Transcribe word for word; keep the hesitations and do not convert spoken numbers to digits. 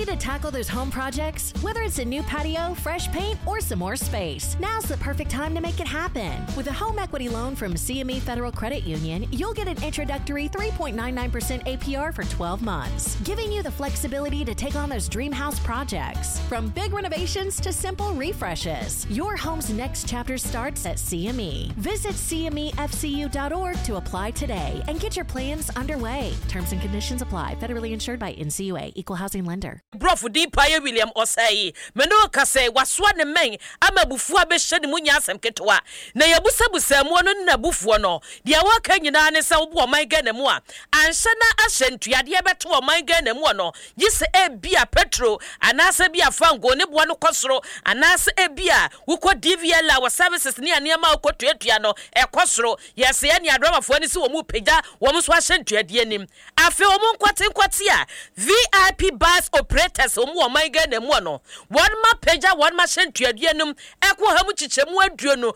Ready to tackle those home projects? Whether it's a new patio, fresh paint, or some more space, now's the perfect time to make it happen. With a home equity loan from C M E Federal Credit Union, you'll get an introductory three point nine nine percent A P R for twelve months, giving you the flexibility to take on those dream house projects. From big renovations to simple refreshes, your home's next chapter starts at C M E. Visit C M E F C U dot org to apply today and get your plans underway. Terms and conditions apply. Federally insured by N C U A, Equal Housing Lender. Brofu di paye William Osai. Meno kase waswa ne men ama bufu abehye ne munya asem ketwa. Na yabusa busa mu no na bufu no. Dia waka nyina ne se wo oman ga na mu a. Anhye na ahyentuade beto oman ga na mu no. Gise e bia petro anase bia fango ne bo no kosoro anase e bia wukọ D V L our services ne anema ukotuatua no e kosoro. Yes ye ne adramafo ne se wo mu pagya wo mu so ahyentuade anim. Afi wo mu nkwate nkwate a V I P bus operators omu o man ga na mu no. One ma pagya one ma hyentuade anim. Ekwo ha mu chichemu aduo no.